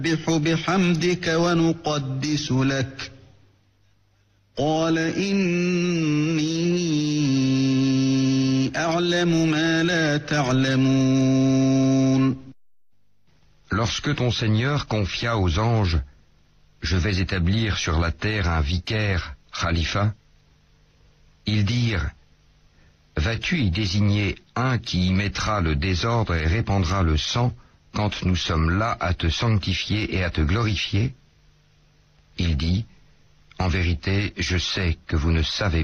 بحمدك ونقدس لك قال إني أعلم ما لا تعلمون. Lorsque ton Seigneur confia aux anges « Je vais établir sur la terre un vicaire, khalifa », ils dirent « Vas-tu y désigner un qui y mettra le désordre et répandra le sang quand nous sommes là à te sanctifier et à te glorifier ?» Il dit « En vérité, je sais que vous ne savez pas. »